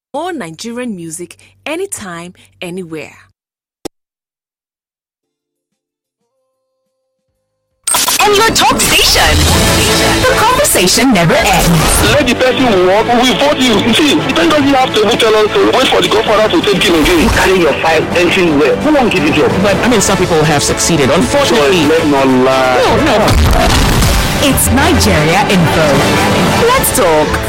More Nigerian music anytime, anywhere. And your talk station. The conversation never ends. Let the person walk, we vote you. See, then doesn't have to tell us to wait for the godfather to take him again. You carry your five entering well. Who won't give you job? But I mean, some people have succeeded. Unfortunately, let's not lie. No. It's Nigeria Info. Let's talk.